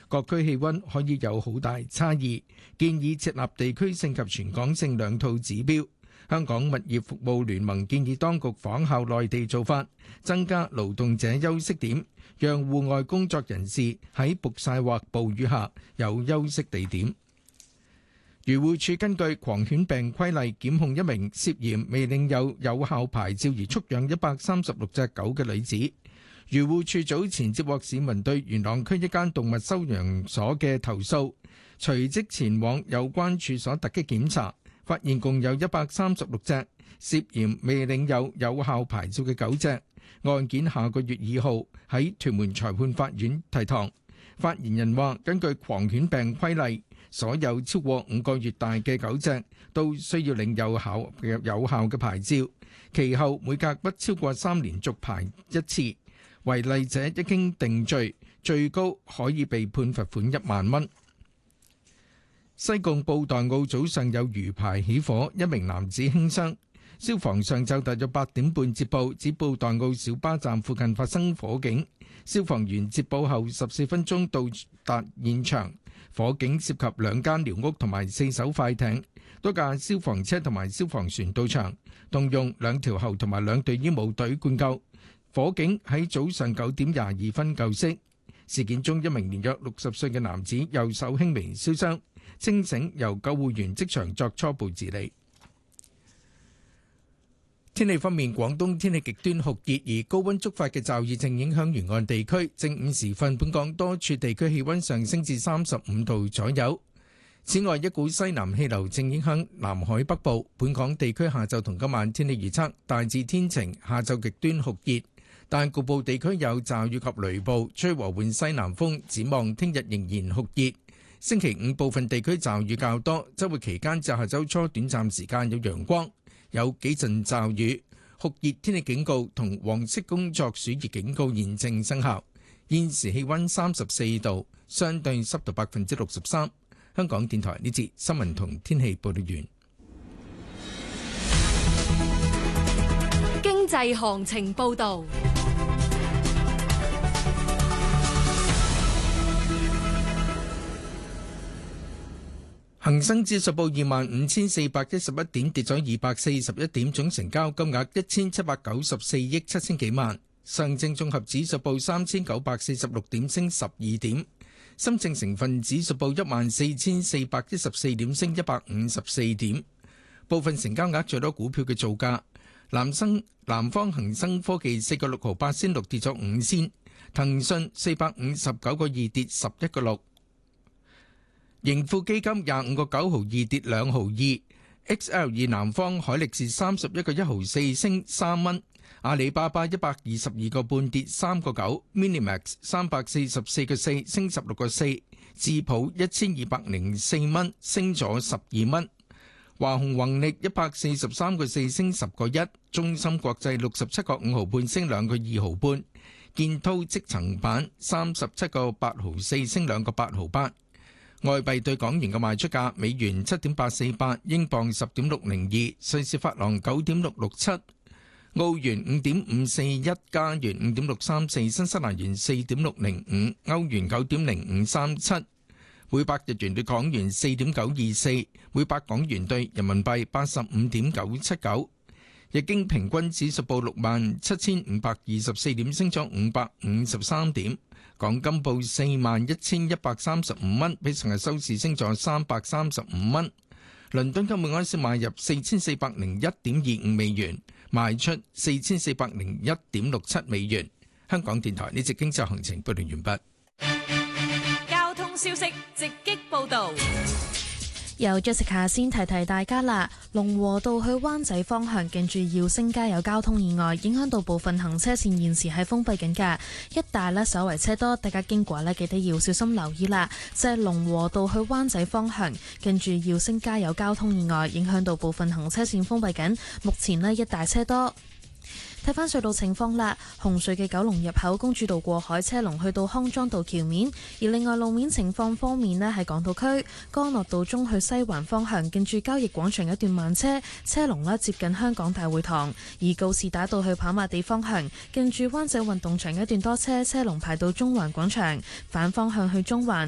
各區氣溫可以有好大差異，建議設立地區性及全港性兩套指標。香港物業服務聯盟建議當局仿效內地做法，增加勞動者休息點，讓戶外工作人士喺曝曬或暴雨下有休息地點。漁護署根據狂犬病規例檢控一名涉嫌未領有有效牌照而蓄養136隻狗嘅女子。漁護署早前接獲市民對元朗區一間動物收養所嘅投訴，隨即前往有關處所突擊檢查，發現共有136隻涉嫌未領有有效牌照嘅狗隻。案件下個月2號喺屯門裁判法院提堂。發言人話：根據狂犬病規例，所有超過5個月大嘅狗隻都需要領有有效嘅牌照，其後每隔不超過3年續牌一次。違例者一經定罪，最高可以被判罰款1萬蚊。西貢布袋澳早上有魚排起火，一名男子輕傷。消防上晝大約8點半接報，指布袋澳小巴站附近發生火警。消防員接報後14分鐘到達現場，火警涉及2間寮屋同埋4艘快艇，多架消防車同埋消防船到場，動用2條喉同埋2隊醫務隊灌救。火警喺早上9點22分救熄。事件中，一名年約60歲嘅男子右手輕微燒傷，清醒，由救護員即場作初步治理。天氣方面，廣東天氣極端酷熱，而高溫觸發嘅驟雨正影響沿岸地區。正午時分，本港多處地區氣溫上升至35度左右。此外，一股西南氣流正影響南海北部。本港地區下晝同今晚天氣預測大致天晴，下晝極端酷熱，但局部地區有驟雨及雷暴，吹和緩西南風。展望聽日仍然酷熱，星期五部分地區驟雨較多，週末期間至下週初短暫時間有陽光，有幾陣驟雨。酷熱天氣警告同黃色工作暑熱警告現正生效。現時氣溫34度，相對濕度63%。香港電台呢節新聞同天氣報道完。 經濟行情報道。 恒生指數報25,411點，跌咗241點，總成交金額1,794億7千幾萬。上證綜合指數報3,946點，升12點。深證成分指數報14,414點，升154點。部分成交額最多股票嘅造價：南方恒生科技4個6毫8仙6，跌咗5仙；騰訊459個2，跌11個6。盈富基金25個9毫2，跌2毫2。XL 南方海力士31個1毫4，升3蚊。阿里巴巴122個半，跌3個9。Minimax 344個4，升16個4。智普1204蚊，升咗12蚊。華虹宏力143個4，升10個1。中芯國際67個5毫半，升2個2毫半。建滔積層板37個8毫4，升2個8毫8。外幣對港元嘅賣出價：美元7.848，英鎊10.602，瑞士法郎9.667，澳元5.541，加元5.634，新西蘭元4.605，歐元9.0537，每百日元對港元4.924，每百港元對人民幣85.979。日經平均指數報67,524點，升咗553點。港金報41,135蚊，比上日收市升咗335蚊。倫敦金每盎司買入4401.25美元，賣出4401.67美元。香港電台呢節經濟行情報道完畢。 交通消息直擊報道。 由 Jessica 先提提大家啦，龍和道去灣仔方向近住耀星街有交通意外，影響到部分行車線，現時係封閉緊㗎。一帶呢稍為車多，大家經過呢記得要小心留意啦。就係龍和道去灣仔方向近住耀星街有交通意外，影響到部分行車線封閉緊，目前呢一帶車多。睇返隧道情況啦，紅隧嘅九龍入口公主道過海車龍去到康莊道橋面，而另外路面情況方面呢，喺港島區干諾道中去西環方向近住交易廣場一段慢車，車龍啦接近香港大會堂；而告士打道去跑馬地方向近住灣仔運動場一段多車，車龍排到中環廣場，反方向去中環